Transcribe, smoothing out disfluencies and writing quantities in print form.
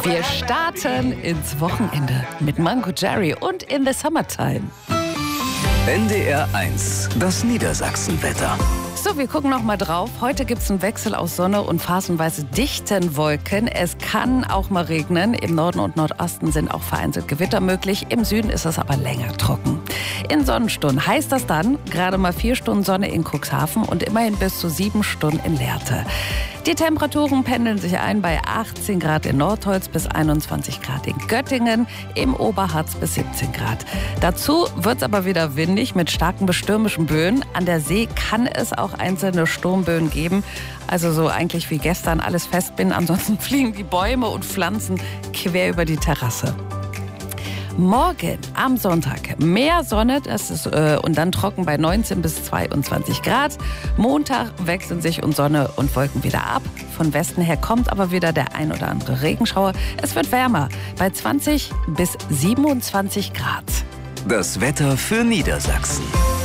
Wir starten ins Wochenende mit Mango Jerry und In the Summertime. NDR 1, das Niedersachsenwetter. So, wir gucken noch mal drauf. Heute gibt es einen Wechsel aus Sonne und phasenweise dichten Wolken. Es kann auch mal regnen. Im Norden und Nordosten sind auch vereinzelt Gewitter möglich. Im Süden ist es aber länger trocken. In Sonnenstunden heißt das dann gerade mal 4 Stunden Sonne in Cuxhaven und immerhin bis zu 7 Stunden in Lehrte. Die Temperaturen pendeln sich ein bei 18 Grad in Nordholz bis 21 Grad in Göttingen, im Oberharz bis 17 Grad. Dazu wird es aber wieder windig mit starken bis stürmischen Böen. An der See kann es auch einzelne Sturmböen geben. Also so eigentlich wie gestern alles festbinden. Ansonsten fliegen die Bäume und Pflanzen quer über die Terrasse. Morgen am Sonntag mehr Sonne und dann trocken bei 19 bis 22 Grad. Montag wechseln sich und Sonne und Wolken wieder ab. Von Westen her kommt aber wieder der ein oder andere Regenschauer. Es wird wärmer bei 20 bis 27 Grad. Das Wetter für Niedersachsen.